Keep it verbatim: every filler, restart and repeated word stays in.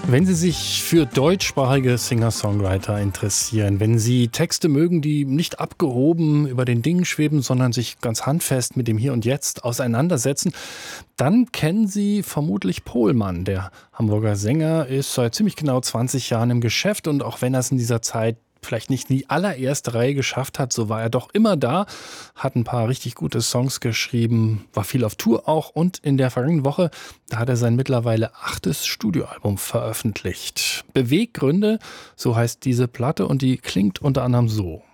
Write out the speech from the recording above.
Wenn Sie sich für deutschsprachige Singer-Songwriter interessieren, wenn Sie Texte mögen, die nicht abgehoben über den Dingen schweben, sondern sich ganz handfest mit dem Hier und Jetzt auseinandersetzen, dann kennen Sie vermutlich Pohlmann. Der Hamburger Sänger ist seit ziemlich genau zwanzig Jahren im Geschäft und auch wenn er es in dieser Zeit vielleicht nicht in die allererste Reihe geschafft hat, so war er doch immer da, hat ein paar richtig gute Songs geschrieben, war viel auf Tour auch und in der vergangenen Woche, da hat er sein mittlerweile achtes Studioalbum veröffentlicht. Beweggründe, so heißt diese Platte und die klingt unter anderem so.